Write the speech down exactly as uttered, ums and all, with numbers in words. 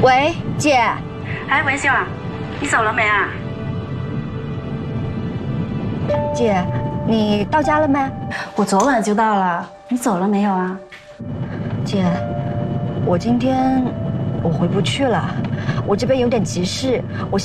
喂，姐。 哎，文秀啊，你走了没啊？ 姐，你到家了吗？ 我昨晚就到了，你走了没有啊？ 姐，我今天我回不去了，我这边有点急事，我。